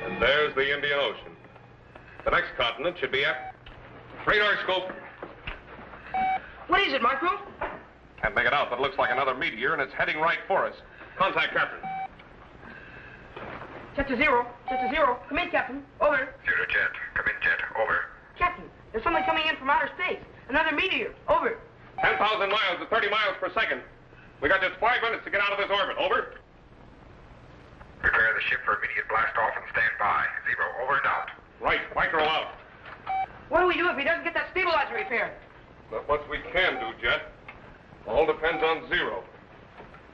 And there's the Indian Ocean. The next continent should be at radar scope. What is it, Marco? Can't make it out, but it looks like another meteor, and it's heading right for us. Contact Captain. Jet to zero. Jet to zero. Come in, Captain. Over. Zero jet. Come in, jet. Over. Captain, there's something coming in from outer space. Another meteor. Over. 10,000 miles at 30 miles per second. We got just 5 minutes to get out of this orbit. Over. Prepare the ship for immediate blast off and stand by. Zero. Over and out. Right. Micro out. What do we do if he doesn't get that stabilizer repaired? Not much we can do, Jet. All depends on Zero.